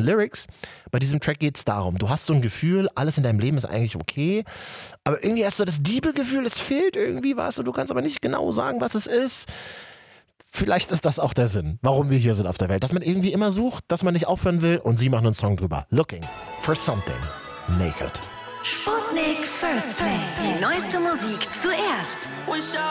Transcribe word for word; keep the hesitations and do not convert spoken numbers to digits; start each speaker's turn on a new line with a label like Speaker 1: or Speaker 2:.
Speaker 1: Lyrics. Bei diesem Track geht es darum, du hast so ein Gefühl, alles in deinem Leben ist eigentlich okay, aber irgendwie hast du das Diebe-Gefühl, es fehlt irgendwie was und du kannst aber nicht genau sagen, was es ist. Vielleicht ist das auch der Sinn, warum wir hier sind auf der Welt, dass man irgendwie immer sucht, dass man nicht aufhören will und sie machen einen Song drüber. Looking for something naked.
Speaker 2: Sputnik First Play. Die neueste Musik zuerst.